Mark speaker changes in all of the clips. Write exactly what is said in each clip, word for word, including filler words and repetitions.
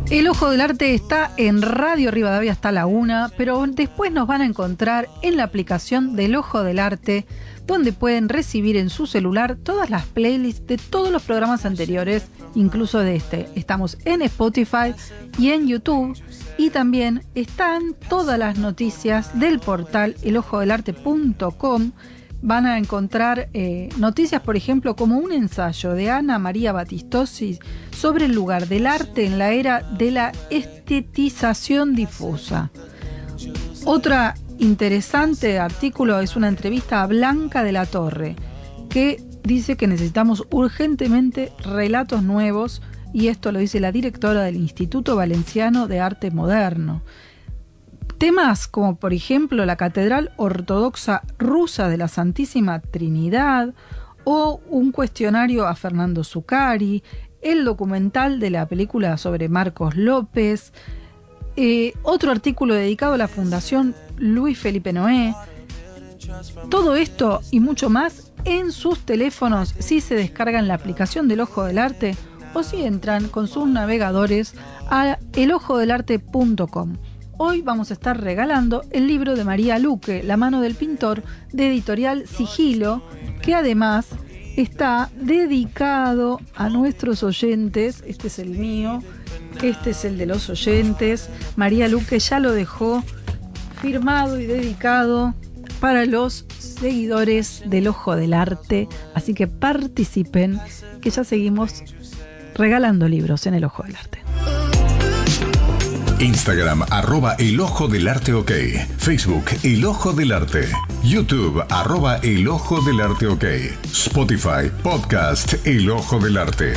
Speaker 1: El Ojo del Arte está en Radio Rivadavia hasta la una, pero después nos van a encontrar en la aplicación del Ojo del Arte, donde pueden recibir en su celular todas las playlists de todos los programas anteriores, incluso de este. Estamos en Spotify y en YouTube, y también están todas las noticias del portal el ojo del arte punto com. Van a encontrar eh, noticias, por ejemplo, como un ensayo de Ana María Batistosi sobre el lugar del arte en la era de la estetización difusa. Otra interesante artículo es una entrevista a Blanca de la Torre, que dice que necesitamos urgentemente relatos nuevos, y esto lo dice la directora del Instituto Valenciano de Arte Moderno. Temas como, por ejemplo, la Catedral Ortodoxa Rusa de la Santísima Trinidad, o un cuestionario a Fernando Zuccari, el documental de la película sobre Marcos López, eh, otro artículo dedicado a la Fundación Luis Felipe Noé. Todo esto y mucho más en sus teléfonos si se descargan la aplicación del Ojo del Arte o si entran con sus navegadores a el ojo del arte punto com. Hoy vamos a estar regalando el libro de María Luque, La mano del pintor, de editorial Sigilo, que además está dedicado a nuestros oyentes. Este es el mío, este es el de los oyentes. María Luque ya lo dejó firmado y dedicado para los seguidores del Ojo del Arte, así que participen, que ya seguimos regalando libros en el Ojo del Arte.
Speaker 2: Instagram, arroba El Ojo del Arte OK. Facebook, El Ojo del Arte. YouTube, arroba El Ojo del Arte OK. Spotify, podcast El Ojo del Arte.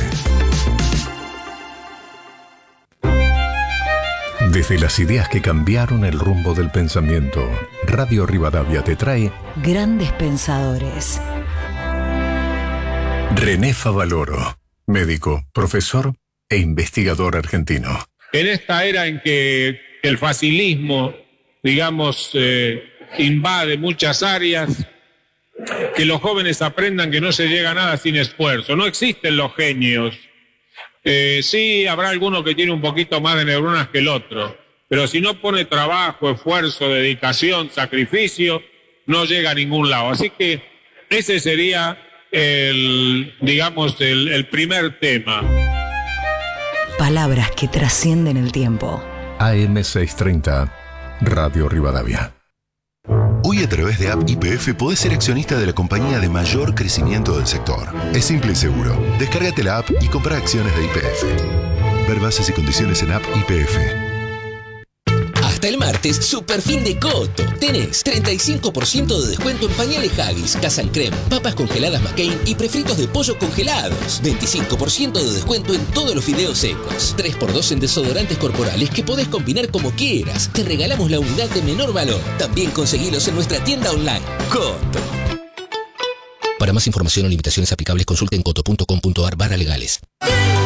Speaker 2: Desde las ideas que cambiaron el rumbo del pensamiento, Radio Rivadavia te trae
Speaker 3: Grandes Pensadores.
Speaker 2: René Favaloro, médico, profesor e investigador argentino.
Speaker 4: En esta era en que el facilismo, digamos, eh, invade muchas áreas, que los jóvenes aprendan que no se llega a nada sin esfuerzo. No existen los genios. Eh, sí, habrá alguno que tiene un poquito más de neuronas que el otro, pero si no pone trabajo, esfuerzo, dedicación, sacrificio, no llega a ningún lado. Así que ese sería el, digamos, el, el primer tema.
Speaker 3: Palabras que trascienden el tiempo.
Speaker 2: A M seiscientos treinta, Radio Rivadavia.
Speaker 5: Hoy a través de App Y P F podés ser accionista de la compañía de mayor crecimiento del sector. Es simple y seguro. Descárgate la app y compra acciones de Y P F. Ver bases y condiciones en App Y P F.
Speaker 6: Hasta el martes, super fin de Coto. Tenés treinta y cinco por ciento de descuento en pañales Haggis, Casan Creme, papas congeladas McCain y prefritos de pollo congelados. veinticinco por ciento de descuento en todos los fideos secos. tres por dos en desodorantes corporales que podés combinar como quieras. Te regalamos la unidad de menor valor. También conseguilos en nuestra tienda online. Coto. Para más información o limitaciones aplicables, consulten coto punto com punto ar barra legales.